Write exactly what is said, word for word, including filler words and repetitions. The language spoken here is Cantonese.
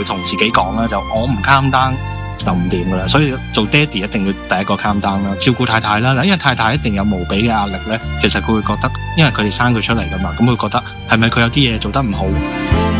會同自己講啦，就我唔 calm down就唔掂噶啦，所以做爹哋一定要第一個 calm down啦，照顧太太啦，因為太太一定有無比嘅壓力咧，其實佢會覺得，因為佢哋生佢出嚟噶嘛，咁佢覺得係咪佢有啲嘢做得唔好？